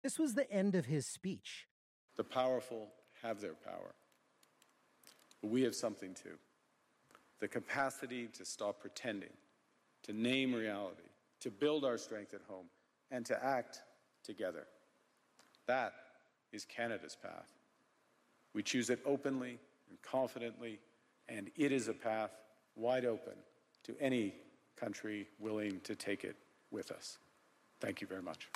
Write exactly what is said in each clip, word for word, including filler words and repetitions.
This was the end of his speech. The powerful have their power, but we have something too. The capacity to stop pretending, to name reality, to build our strength at home, and to act together. That is Canada's path. We choose it openly and confidently, and it is a path wide open to any country willing to take it with us. Thank you very much.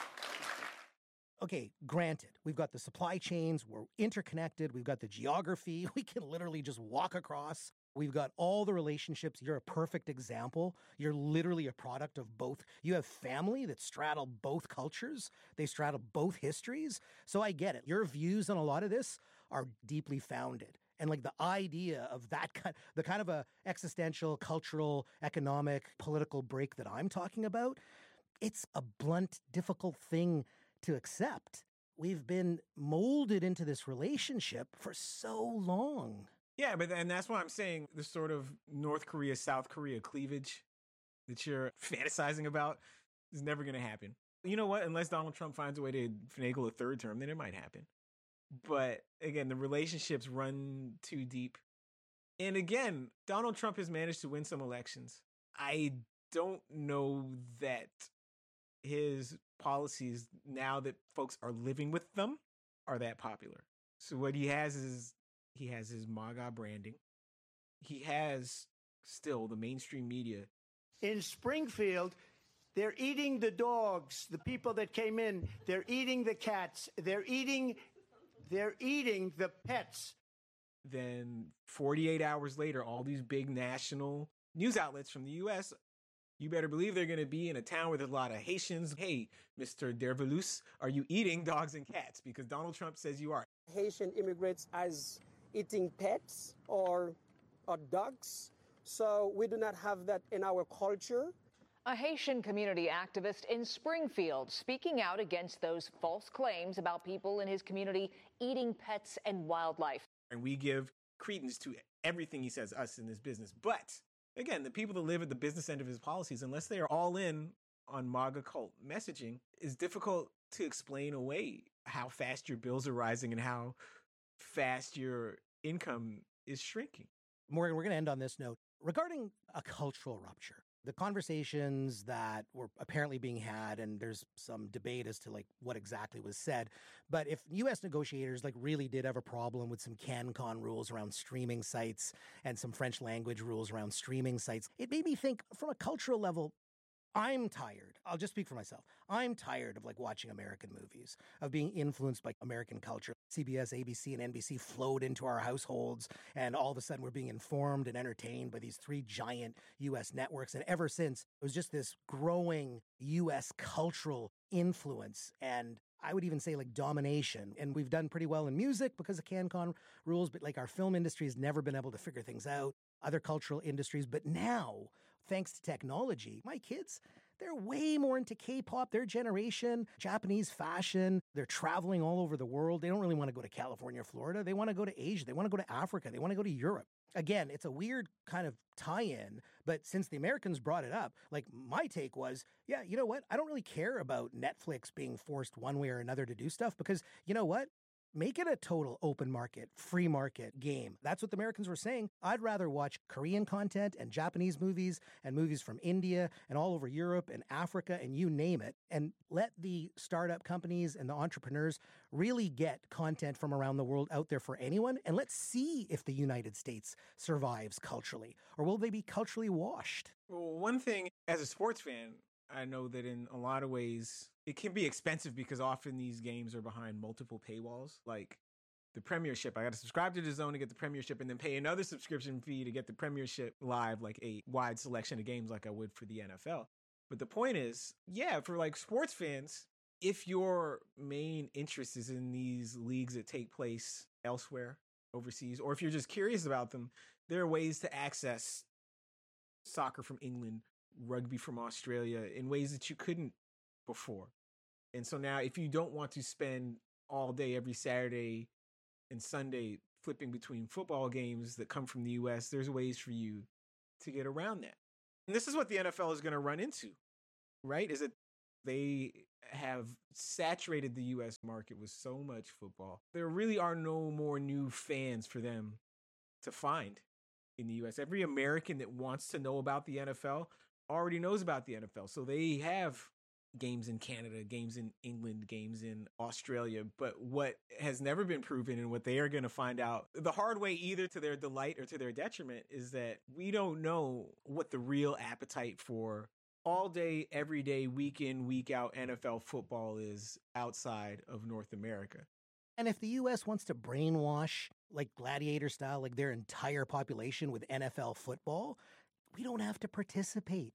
Okay, granted, we've got the supply chains, we're interconnected, we've got the geography, we can literally just walk across. We've got all the relationships. You're a perfect example. You're literally a product of both. You have family that straddle both cultures. They straddle both histories. So I get it. Your views on a lot of this are deeply founded. And like the idea of that kind, the kind of a existential, cultural, economic, political break that I'm talking about, it's a blunt, difficult thing to accept. We've been molded into this relationship for so long. Yeah, but and that's why I'm saying the sort of North Korea, South Korea cleavage that you're fantasizing about is never going to happen. You know what? Unless Donald Trump finds a way to finagle a third term, then it might happen. But again, the relationships run too deep. And again, Donald Trump has managed to win some elections. I don't know that his policies, now that folks are living with them, are that popular. So what he has is he has his MAGA branding. He has still the mainstream media. In Springfield, they're eating the dogs, the people that came in. They're eating the cats. They're eating, they're eating the pets. Then forty-eight hours later, all these big national news outlets from the U S, you better believe they're going to be in a town with a lot of Haitians. Hey, Mister Dervelus, are you eating dogs and cats? Because Donald Trump says you are. Haitian immigrants as eating pets or, or dogs. So we do not have that in our culture. A Haitian community activist in Springfield speaking out against those false claims about people in his community eating pets and wildlife. And we give credence to everything he says, us in this business. But again, the people that live at the business end of his policies, unless they are all in on MAGA cult messaging, is difficult to explain away how fast your bills are rising and how fast your income is shrinking. Morgan, we're going to end on this note. Regarding a cultural rupture, the conversations that were apparently being had, and there's some debate as to like what exactly was said, but if U S negotiators like really did have a problem with some CanCon rules around streaming sites and some French language rules around streaming sites, it made me think from a cultural level, I'm tired. I'll just speak for myself. I'm tired of like watching American movies, of being influenced by American culture. C B S, A B C, and N B C flowed into our households, and all of a sudden we're being informed and entertained by these three giant U S networks. And ever since, it was just this growing U S cultural influence and I would even say like domination. And we've done pretty well in music because of CanCon rules, but like our film industry has never been able to figure things out. Other cultural industries. But now, thanks to technology, my kids, they're way more into K-pop, their generation, Japanese fashion. They're traveling all over the world. They don't really want to go to California or Florida. They want to go to Asia. They want to go to Africa. They want to go to Europe. Again, it's a weird kind of tie-in, but since the Americans brought it up, like my take was, yeah, you know what? I don't really care about Netflix being forced one way or another to do stuff because, you know what? Make it a total open market, free market game. That's what the Americans were saying. I'd rather watch Korean content and Japanese movies and movies from India and all over Europe and Africa and you name it, and let the startup companies and the entrepreneurs really get content from around the world out there for anyone. And let's see if the United States survives culturally, or will they be culturally washed? Well, one thing as a sports fan, I know that in a lot of ways, it can be expensive because often these games are behind multiple paywalls. Like the Premiership, I got to subscribe to DAZN to get the Premiership and then pay another subscription fee to get the Premiership live, like a wide selection of games like I would for the N F L. But the point is, yeah, for like sports fans, if your main interest is in these leagues that take place elsewhere, overseas, or if you're just curious about them, there are ways to access soccer from England, rugby from Australia in ways that you couldn't before. And so now if you don't want to spend all day every Saturday and Sunday flipping between football games that come from the U S, there's ways for you to get around that. And this is what the N F L is going to run into, right? Is that They have saturated the U S market with so much football. There really are no more new fans for them to find in the U S. Every American that wants to know about the N F L already knows about the N F L. So they have games in Canada, games in England, games in Australia. But what has never been proven, and what they are going to find out the hard way, either to their delight or to their detriment, is that we don't know what the real appetite for all day, every day, week in, week out N F L football is outside of North America. And if the U S wants to brainwash, like gladiator style, like their entire population with N F L football, we don't have to participate.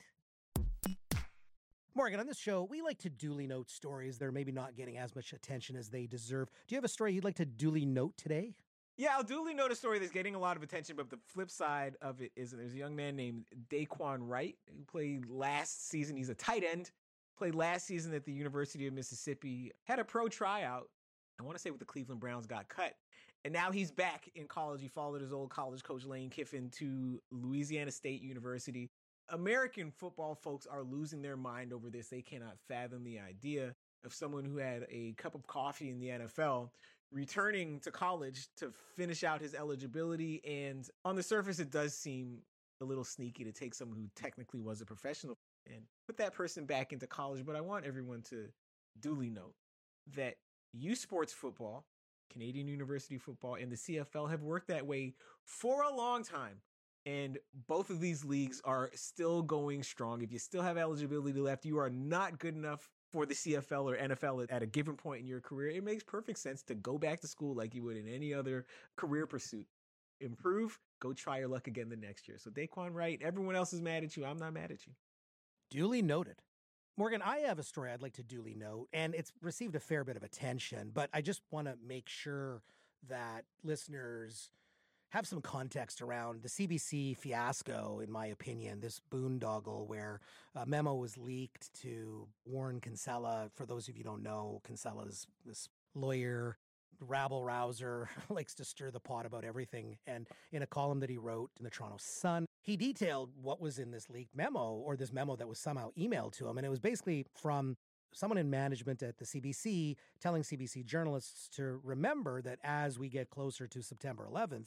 Morgan, on this show, we like to duly note stories that are maybe not getting as much attention as they deserve. Do you have a story you'd like to duly note today? Yeah, I'll duly note a story that's getting a lot of attention, but the flip side of it is that there's a young man named Daquan Wright who played last season. He's a tight end, played last season at the University of Mississippi, had a pro tryout, I want to say with the Cleveland Browns, got cut. And now he's back in college. He followed his old college coach, Lane Kiffin, to Louisiana State University. American football folks are losing their mind over this. They cannot fathom the idea of someone who had a cup of coffee in the N F L returning to college to finish out his eligibility. And on the surface, it does seem a little sneaky to take someone who technically was a professional and put that person back into college. But I want everyone to duly note that U Sports football, Canadian University football, and the C F L have worked that way for a long time. And both of these leagues are still going strong. If you still have eligibility left, you are not good enough for the C F L or N F L at a given point in your career. It makes perfect sense to go back to school like you would in any other career pursuit. Improve, go try your luck again the next year. So Daquan Wright, everyone else is mad at you. I'm not mad at you. Duly noted. Morgan, I have a story I'd like to duly note, and it's received a fair bit of attention, but I just want to make sure that listeners have some context around the C B C fiasco, in my opinion, this boondoggle where a memo was leaked to Warren Kinsella. For those of you who don't know, Kinsella's this lawyer, rabble-rouser, likes to stir the pot about everything. And in a column that he wrote in the Toronto Sun, he detailed what was in this leaked memo, or this memo that was somehow emailed to him. And it was basically from someone in management at the C B C telling C B C journalists to remember that as we get closer to September eleventh,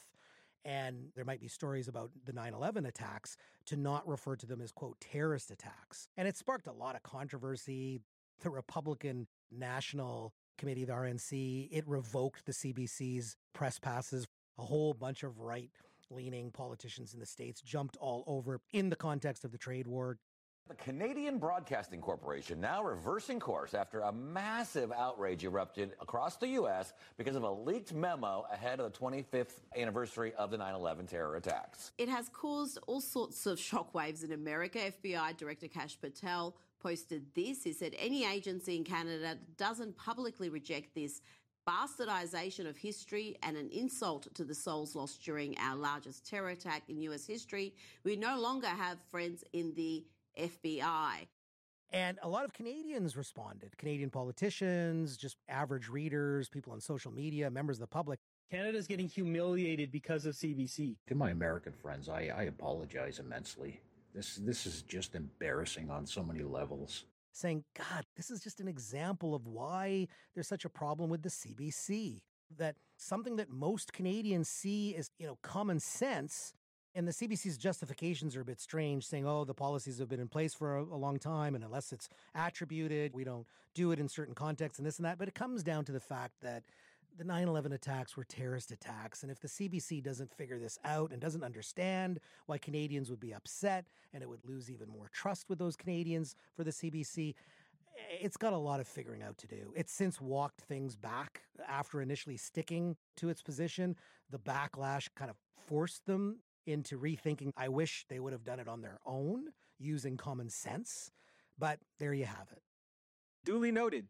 and there might be stories about the nine eleven attacks, to not refer to them as, quote, terrorist attacks. And it sparked a lot of controversy. The Republican National Committee, the R N C, it revoked the C B C's press passes. A whole bunch of right-leaning politicians in the States jumped all over in the context of the trade war. The Canadian Broadcasting Corporation now reversing course after a massive outrage erupted across the U S because of a leaked memo ahead of the twenty-fifth anniversary of the nine eleven terror attacks. It has caused all sorts of shockwaves in America. F B I Director Kash Patel posted this. He said any agency in Canada that doesn't publicly reject this bastardization of history and an insult to the souls lost during our largest terror attack in U S history, we no longer have friends in the F B I. And a lot of Canadians responded. Canadian politicians, just average readers, people on social media, members of the public. Canada's getting humiliated because of C B C. To my American friends, I, I apologize immensely. This this is just embarrassing on so many levels. Saying, God, this is just an example of why there's such a problem with the C B C. That something that most Canadians see as, you know, common sense. And the C B C's justifications are a bit strange, saying, oh, the policies have been in place for a, a long time, and unless it's attributed, we don't do it in certain contexts and this and that. But it comes down to the fact that the nine eleven attacks were terrorist attacks. And if the C B C doesn't figure this out and doesn't understand why Canadians would be upset and it would lose even more trust with those Canadians for the C B C, it's got a lot of figuring out to do. It's since walked things back after initially sticking to its position. The backlash kind of forced them into rethinking. I wish they would have done it on their own, using common sense. But there you have it. Duly noted.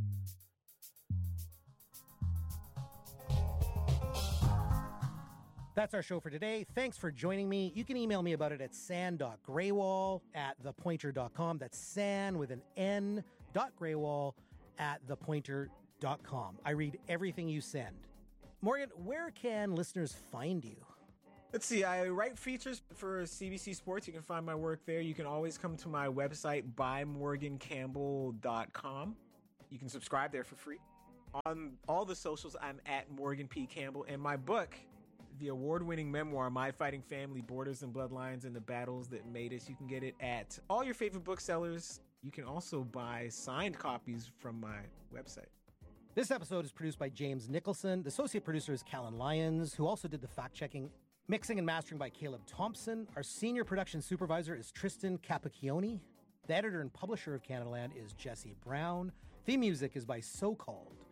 That's our show for today. Thanks for joining me. You can email me about it at san dot graywall at the pointer dot com. That's san with an N dot graywall at the pointer dot com. I read everything you send. Morgan, where can listeners find you? Let's see, I write features for C B C Sports. You can find my work there. You can always come to my website, by morgan campbell dot com. You can subscribe there for free. On all the socials, I'm at Morgan P. Campbell. And my book, the award-winning memoir, My Fighting Family, Borders and Bloodlines and the Battles That Made Us, you can get it at all your favorite booksellers. You can also buy signed copies from my website. This episode is produced by James Nicholson. The associate producer is Callan Lyons, who also did the fact-checking. Mixing and mastering by Caleb Thompson. Our senior production supervisor is Tristan Capacchione. The editor and publisher of Canadaland is Jesse Brown. Theme music is by So Called.